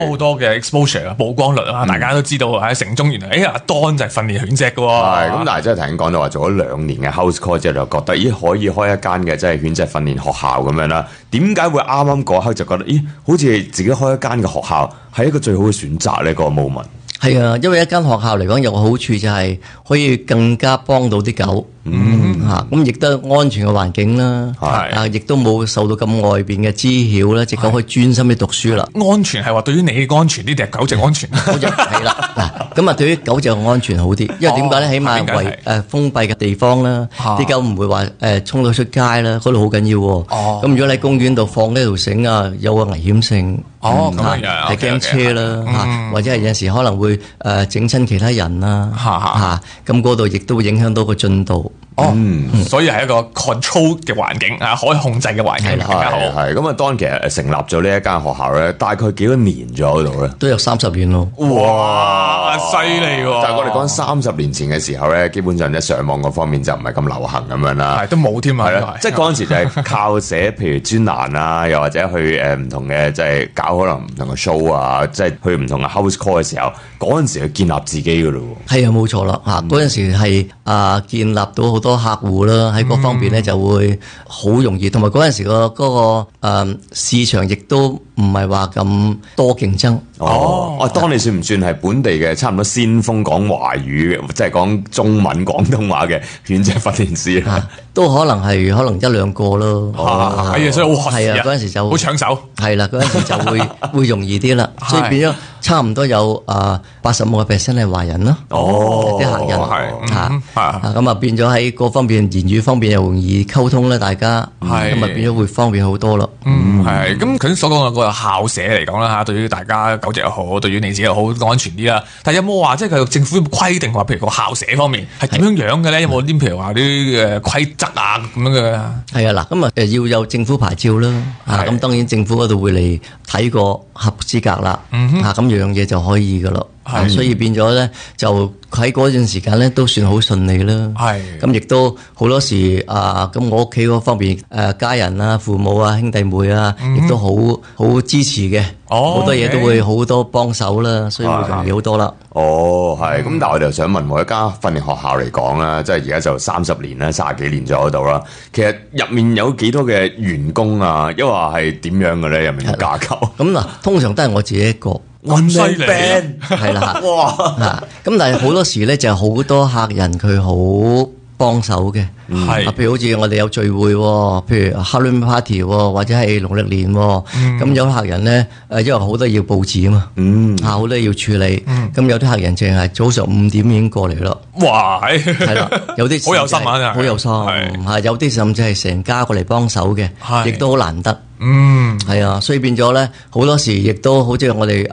好多嘅 exposure 啊，曝光率啊，大家都知道喺城中原來阿 Don 就係訓練犬隻嘅喎。 係咁，但係即係頭先講到話做咗2年嘅 house call 之後，就覺得可以開一間嘅即係犬隻訓練學校咁樣啦。點解會啱啱嗰刻就覺得好似自己開一間嘅學校係一個最好嘅選擇呢？個 moment 係啊，因為一間學校嚟講有個好處就係可以更加幫到啲狗，咁亦都安全嘅環境啦，亦都冇受到咁外邊嘅滋擾啦，隻狗可以專心啲讀書啦。 安全係話對於你安全啲定係狗隻安全？ 係啦，咁啊對於狗隻安全好啲，因為點解咧？起碼封閉嘅地方啦，啲狗唔會話衝到出街啦，嗰度好緊要喎。咁如果你喺公園度放呢條繩啊，有個危險性。 咁樣係驚車啦，或者係有陣時可能會整親其他人啦，咁嗰度亦都會影響到個進度。 所以係一個 control 嘅環境啊，可以控制嘅環境。 係咁啊，當其實成立咗呢一間學校咧，大概幾多年咗喺度咧？ 都有30年咯。 哇，犀利喎！ 但係我哋講30年前嘅時候咧，基本上咧上網嗰方面就唔係咁流行咁樣啦， 都冇添啊。 係啦，即係嗰陣時就係靠寫譬如專欄啊，又或者去唔同嘅即係搞可能唔同嘅 show 啊，即係去唔同嘅 house call 嘅時候，嗰陣時去建立自己噶咯。係啊，冇錯啦嚇，嗰陣時係建立到好多客戶啦，喺嗰方面咧就會好容易，同埋嗰陣時嗰個市場亦都唔係話咁多競爭。 當你算唔算係本地嘅差唔多先鋒講華語，即係講中文廣東話嘅犬隻訓練師咧？ 都可能1-2個咯。 所以好係啊，嗰陣時就好搶手。係啦，嗰陣時就會容易啲啦，所以變咗差唔多有85% 係華人咯。啲客人咁啊變咗喺嗰方面言語方面又容易溝通咧，大家咁啊變咗會方便好多咯。 係咁佢所講嘅個校舍嚟講啦嚇，對於大家狗隻又好，對於你自己又好安全啲啦。但係有冇話即係政府規定話，譬如個校舍方面係點樣嘅咧？有冇啲譬如話啲規則啊咁樣嘅？係啊，嗱咁啊要有政府牌照啦。咁當然政府嗰度會嚟睇過合資格啦。咁樣嘢就可以噶咯。所以變咗咧，就喺嗰段時間咧都算好順利啦。咁亦都好多時咁我屋企嗰方面家人啊、父母啊、兄弟妹啊，亦都好支持嘅。好多嘢都會好多幫手啦，所以會容易好多啦。 係。咁但係我就想問，我一間訓練學校嚟講啦，即係而家就30年啦，30幾年咗喺度啦。其實入面有幾多嘅員工啊？抑或係點樣嘅咧？入面嘅架構？ 咁嗱，通常都係我自己一個。 咁犀利係啦，咁但係好多時咧就好多客人佢好幫手嘅，譬如好似我哋有聚會，譬如 Halloween party 或者係農曆年，咁有客人咧因為好多要佈置啊嘛，好多要處理，咁有啲客人淨係早上5點已經過嚟咯。 哇， 係啦，有啲好有心啊， 好有心，有啲甚至係成家過嚟幫手嘅，亦都好難得。係啊，所以變咗咧，好多時亦都好似我哋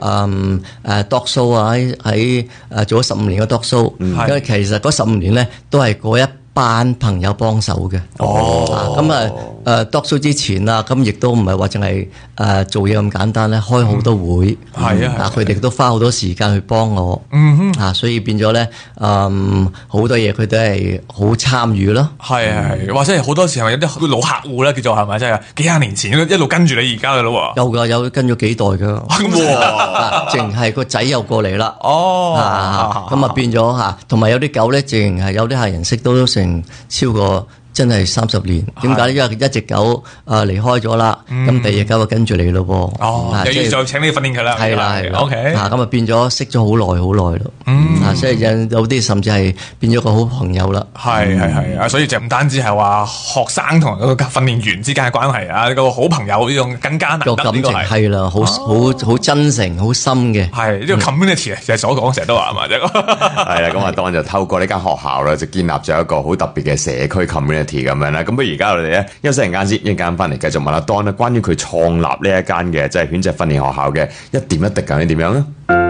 dog show 啊，喺做咗15年嘅 dog show，因為其實嗰15年咧都係嗰一班朋友幫手嘅。dog show 之前啊，咁亦都唔係話淨係做嘢咁簡單咧，開好多會，佢哋都花好多時間去幫我，所以變咗咧，好多嘢佢都係好參與咯。 係，或者係好多時候有啲老客戶咧，叫做係咪真係幾廿年前一路跟住你而家嘅咯？ 有跟咗幾代噶，淨係個仔又過嚟啦。咁啊變咗同埋有啲狗咧，淨係有啲客人識都成超過。真係30年，點解咧？因為一隻狗離開咗啦，咁第二隻狗就跟住你咯噃。 又要再請你訓練佢啦。 係啦 ，OK。 咁啊變咗識咗好耐咯。所以有啲甚至係變咗個好朋友啦。 係，所以就唔單止係話學生同嗰個訓練員之間嘅關係啊，個好朋友呢種更加難得。個感情係啦，好真誠、好深嘅。 係呢個 community 就係所講，成日都話係嘛， 係啦，咁啊當就透過呢間學校咧，就建立咗一個好特別嘅社區 community。咁樣啦，咁不如而家我哋咧休息陣間先，一陣間翻嚟繼續問阿 Don 咧，關於佢創立呢一間嘅即係犬隻訓練學校嘅一點一滴究竟點樣咧？